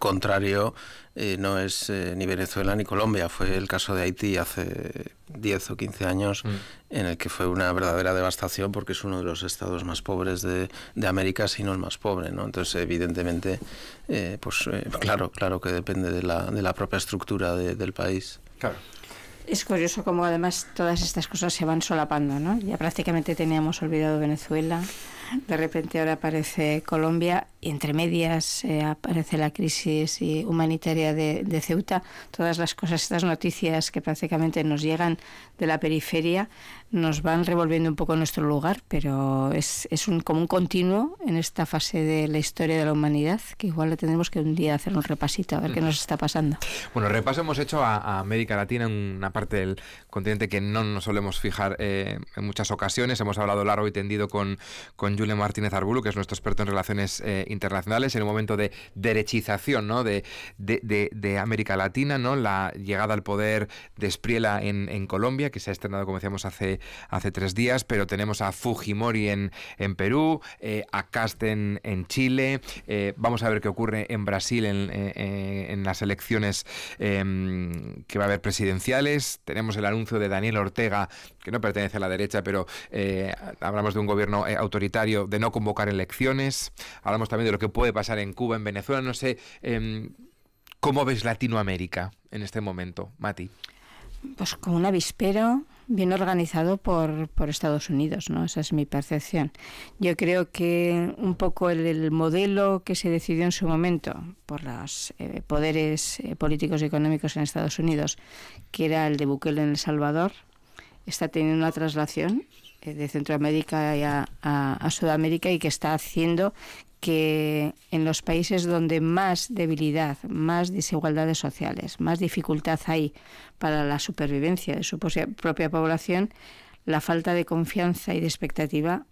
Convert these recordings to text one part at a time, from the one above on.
contrario no es ni Venezuela ni Colombia. Fue el caso de Haití hace 10 o 15 años, en el que fue una verdadera devastación, porque es uno de los estados más pobres de América, si no el más pobre, ¿no? Entonces, evidentemente, claro que depende de la propia estructura del país. Claro. Es curioso cómo además todas estas cosas se van solapando, ¿no? Ya prácticamente teníamos olvidado Venezuela, de repente ahora aparece Colombia, y entre medias aparece la crisis humanitaria de Ceuta. Todas las cosas, estas noticias que prácticamente nos llegan de la periferia, nos van revolviendo un poco nuestro lugar, pero es como un continuo en esta fase de la historia de la humanidad, que igual le tendremos que un día hacer un repasito, a ver qué nos está pasando. Bueno, repaso hemos hecho a América Latina, en una parte del continente que no nos solemos fijar en muchas ocasiones. Hemos hablado largo y tendido con Julen Martínez Arbulu, que es nuestro experto en relaciones internacionales, en un momento de derechización, ¿no?, de América Latina, ¿no? La llegada al poder de Espriella en Colombia, que se ha estrenado, como decíamos, hace 3 días, pero tenemos a Fujimori en Perú, a Kast en Chile, vamos a ver qué ocurre en Brasil en las elecciones que va a haber presidenciales. Tenemos el anuncio de Daniel Ortega, que no pertenece a la derecha, pero hablamos de un gobierno autoritario, de no convocar elecciones. Hablamos también de lo que puede pasar en Cuba, en Venezuela. No sé, ¿cómo ves Latinoamérica en este momento, Mati? Pues como un avispero bien organizado por Estados Unidos, ¿no? Esa es mi percepción. Yo creo que un poco el modelo que se decidió en su momento por los poderes políticos y económicos en Estados Unidos, que era el de Bukele en El Salvador, está teniendo una traslación de Centroamérica a Sudamérica, y que está haciendo que en los países donde más debilidad, más desigualdades sociales, más dificultad hay para la supervivencia de su propia población, la falta de confianza y de expectativa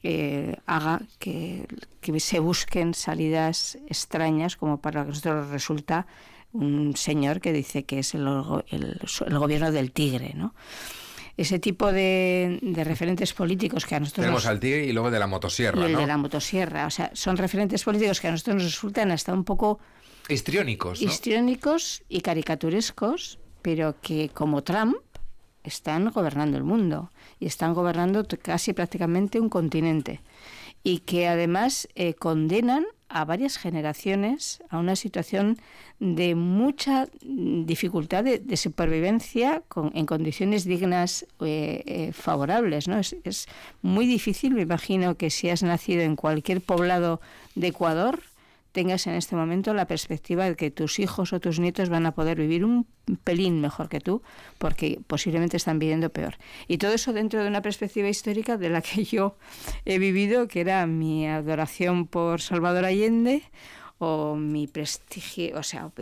haga que se busquen salidas extrañas, como para nosotros resulta un señor que dice que es el gobierno del tigre, ¿no? Ese tipo de referentes políticos que a nosotros... Tenemos al tigre y luego de la motosierra, y el, ¿no? de la motosierra. O sea, son referentes políticos que a nosotros nos resultan hasta un poco... histriónicos, ¿no? Histriónicos y caricaturescos, pero que, como Trump, están gobernando el mundo. Y están gobernando casi prácticamente un continente. Y que además condenan a varias generaciones a una situación de mucha dificultad de supervivencia en condiciones dignas, favorables, ¿no? Es muy difícil, me imagino, que si has nacido en cualquier poblado de Ecuador, tengas en este momento la perspectiva de que tus hijos o tus nietos van a poder vivir un pelín mejor que tú, porque posiblemente están viviendo peor. Y todo eso dentro de una perspectiva histórica de la que yo he vivido, que era mi adoración por Salvador Allende, o mi prestigio, o sea,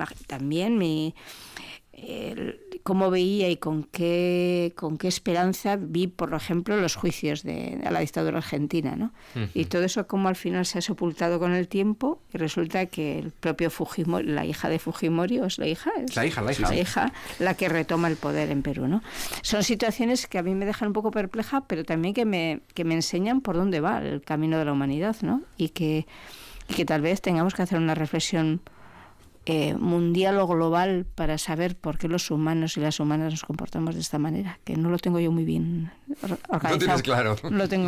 cómo veía y con qué esperanza vi, por ejemplo, los juicios a la dictadura argentina, ¿no? Uh-huh. Y todo eso como al final se ha sepultado con el tiempo, y resulta que el propio Fujimori, la hija de Fujimori, ¿o es la hija? La que retoma el poder en Perú, ¿no? Son situaciones que a mí me dejan un poco perpleja, pero también que me enseñan por dónde va el camino de la humanidad, ¿no? Y que tal vez tengamos que hacer una reflexión mundial o global para saber por qué los humanos y las humanas nos comportamos de esta manera, que no lo tengo yo muy bien organizado. No tienes claro. Lo tengo